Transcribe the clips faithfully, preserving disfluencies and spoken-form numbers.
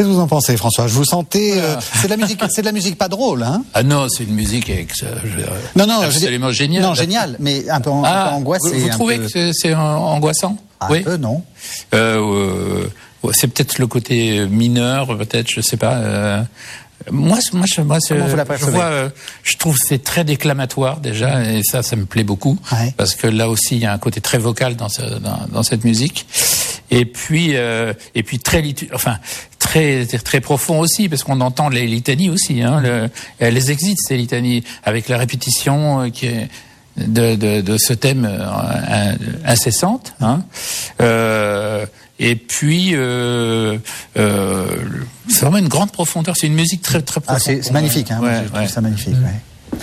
Qu'est-ce que vous en pensez, François? Je vous sentais... Euh, c'est de la musique, c'est de la musique pas drôle, hein? Ah non, c'est une musique avec, euh, non, non, absolument je, géniale. Non, génial, mais un peu, ah, un peu angoissé. Vous, vous trouvez peu... que c'est, c'est angoissant? Un oui. peu, non. Euh, euh, c'est peut-être le côté mineur, peut-être, je sais pas. Euh, moi, moi, je, moi, Comment vous la je vois, euh, je trouve que c'est très déclamatoire déjà, et ça, ça me plaît beaucoup, ouais. Parce que là aussi, il y a un côté très vocal dans, ce, dans, dans cette musique, et puis, euh, et puis très, litu- enfin, très, très profond aussi, parce qu'on entend les litanies aussi. Hein, le, elles existent ces litanies avec la répétition qui est de, de, de ce thème euh, incessante. Hein, euh, Et puis, euh, euh, c'est vraiment une grande profondeur. C'est une musique très très profonde. Ah, c'est, c'est magnifique, hein. Ouais, je trouve ouais. ça magnifique. Mmh. Ouais.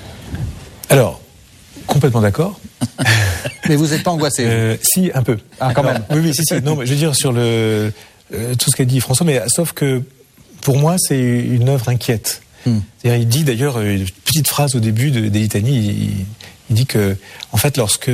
Alors, complètement d'accord. Mais vous n'êtes pas angoissé. Euh, si, un peu. Ah, quand même. Oui, oui, si, si. Non, mais je veux dire sur le euh, tout ce qu'a dit François, mais sauf que pour moi, c'est une œuvre inquiète. Mmh. C'est-à-dire, il dit d'ailleurs une petite phrase au début de, des litanies. Il, il dit que, en fait, lorsque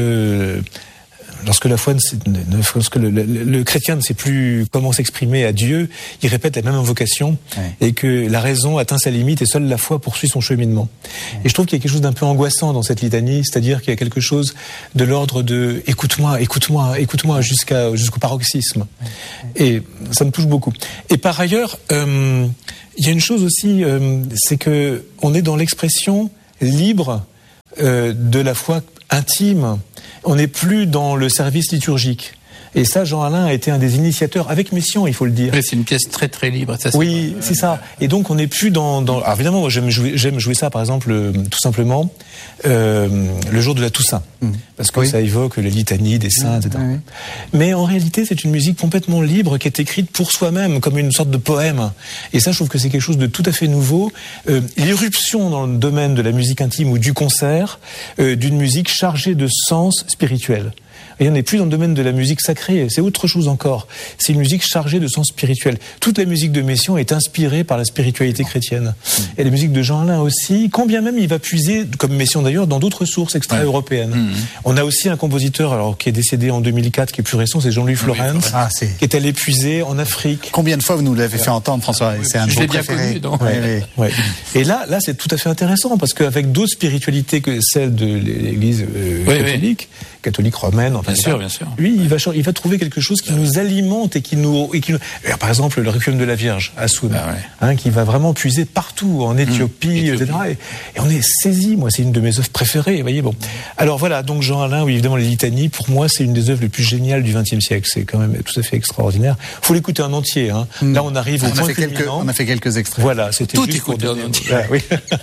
Lorsque la foi, ne, lorsque le, le, le chrétien ne sait plus comment s'exprimer à Dieu, il répète la même invocation, ouais. Et que la raison atteint sa limite et seule la foi poursuit son cheminement. Ouais. Et je trouve qu'il y a quelque chose d'un peu angoissant dans cette litanie, c'est-à-dire qu'il y a quelque chose de l'ordre de écoute-moi, écoute-moi, écoute-moi jusqu'à jusqu'au paroxysme. Ouais. Et ça me touche beaucoup. Et par ailleurs, euh, il y a une chose aussi, euh, c'est que on est dans l'expression libre euh, de la foi intime. On n'est plus dans le service liturgique. Et ça, Jean Alain a été un des initiateurs, avec Messiaen, il faut le dire. Oui, c'est une pièce très très libre. Ça, c'est oui, c'est ça. Et donc on n'est plus dans... dans... Alors évidemment, moi, j'aime jouer, j'aime jouer ça, par exemple, euh, tout simplement, euh, le jour de la Toussaint. Mmh. Parce que oui. Ça évoque les litanies des saints, et cetera. Oui. Mais en réalité, c'est une musique complètement libre qui est écrite pour soi-même, comme une sorte de poème. Et ça, je trouve que c'est quelque chose de tout à fait nouveau. Euh, l'irruption dans le domaine de la musique intime ou du concert, euh, d'une musique chargée de sens spirituel. Et on n'est plus dans le domaine de la musique sacrée, c'est autre chose encore. C'est une musique chargée de sens spirituel. Toute la musique de Messiaen est inspirée par la spiritualité chrétienne. Et la musique de Jean Alain aussi, quand bien même il va puiser, comme Messiaen d'ailleurs, dans d'autres sources extra-européennes. Ouais. Mmh. On a aussi un compositeur alors, qui est décédé en deux mille quatre, qui est plus récent, c'est Jean-Louis Florence, ah, c'est... qui est allé puiser en Afrique. Combien de fois vous nous l'avez fait entendre, François? Oui, c'est un de vos préférés. Connu, donc. Ouais, ouais. Ouais. Et là, là, c'est tout à fait intéressant, parce qu'avec d'autres spiritualités que celle de l'Église euh, oui, catholique, oui. catholique romaine, enfin, bien sûr, bien sûr. Lui, il va, il va trouver quelque chose qui nous alimente et qui nous, et qui nous... Par exemple, le Requiem de la Vierge à Soun, ah ouais. hein, qui va vraiment puiser partout, en Éthiopie, mmh, et cetera. Et, et on est saisi. Moi, c'est une de mes œuvres préférées. Vous voyez, bon. Alors voilà. Donc Jean Alain, oui, évidemment, les litanies. Pour moi, c'est une des œuvres les plus géniales du vingtième siècle. C'est quand même tout à fait extraordinaire. Faut l'écouter en entier. Hein. Mmh. Là, on arrive au on point a fait quelques, on a fait quelques extraits. Voilà, c'était tout juste écouter en entier. Ah, oui.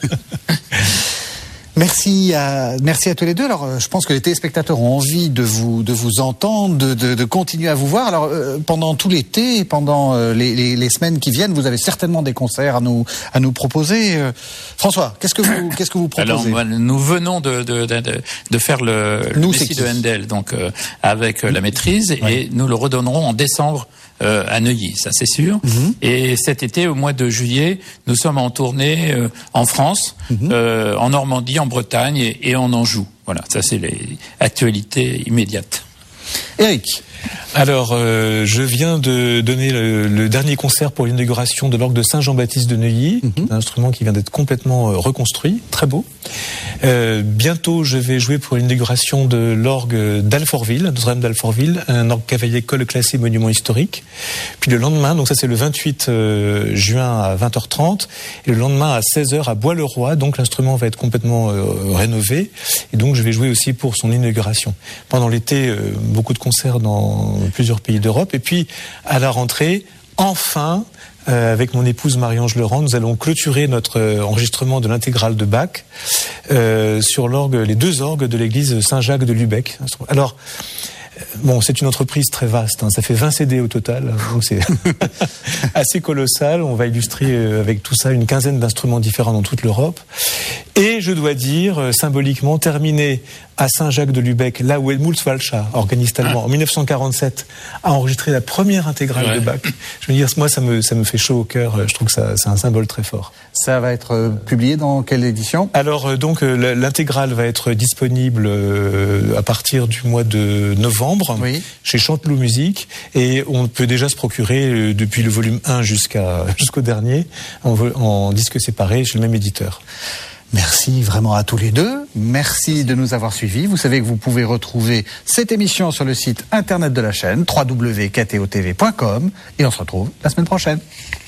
Merci à, merci à tous les deux. Alors, je pense que les téléspectateurs ont envie de vous, de vous entendre, de, de, de continuer à vous voir. Alors, euh, pendant tout l'été, pendant euh, les, les, les semaines qui viennent, vous avez certainement des concerts à nous, à nous proposer. Euh, François, qu'est-ce que vous, qu'est-ce que vous proposez? Alors, nous venons de, de, de, de faire le, le Messie de Handel, donc euh, avec euh, la maîtrise, oui. Et nous le redonnerons en décembre. Euh, à Neuilly, ça c'est sûr. Mm-hmm. Et cet été, au mois de juillet, nous sommes en tournée euh, en France, mm-hmm. euh, en Normandie, en Bretagne et, et en Anjou. Voilà, ça c'est les actualités immédiates. Éric. Alors, euh, je viens de donner le, le dernier concert pour l'inauguration de l'orgue de Saint-Jean-Baptiste de Neuilly, mm-hmm. un instrument qui vient d'être complètement euh, reconstruit, très beau. Euh, bientôt, je vais jouer pour l'inauguration de l'orgue d'Alfortville, Notre-Dame d'Alfortville, un orgue Cavaillé-Coll classé monument historique. Puis le lendemain, donc ça c'est le vingt-huit euh, juin à vingt heures trente, et le lendemain à seize heures à Bois-le-Roi, donc l'instrument va être complètement euh, rénové, et donc je vais jouer aussi pour son inauguration. Pendant l'été, euh, beaucoup de concerts dans plusieurs pays d'Europe, et puis à la rentrée, enfin, euh, avec mon épouse Marie-Ange Leurent, nous allons clôturer notre euh, enregistrement de l'intégrale de Bach euh, sur l'orgue, les deux orgues de l'église Saint-Jacques de Lübeck. Alors, bon, c'est une entreprise très vaste, hein, ça fait vingt C D au total, donc c'est assez colossal. On va illustrer avec tout ça une quinzaine d'instruments différents dans toute l'Europe. Et je dois dire, symboliquement, terminer à Saint-Jacques-de-Lubec, là où Helmut Walcha, organiste allemand, ah. en mille neuf cent quarante-sept, a enregistré la première intégrale ouais. de Bach. Je veux dire, moi, ça me, ça me fait chaud au cœur. Je trouve que ça, c'est un symbole très fort. Ça va être euh, publié dans quelle édition? Alors, euh, donc, euh, l'intégrale va être disponible euh, à partir du mois de novembre oui. chez Chanteloup Musique, et on peut déjà se procurer euh, depuis le volume un jusqu'à jusqu'au dernier en, en disque séparé chez le même éditeur. Merci vraiment à tous les deux. Merci de nous avoir suivis. Vous savez que vous pouvez retrouver cette émission sur le site internet de la chaîne w w w point k t o t v point com et on se retrouve la semaine prochaine.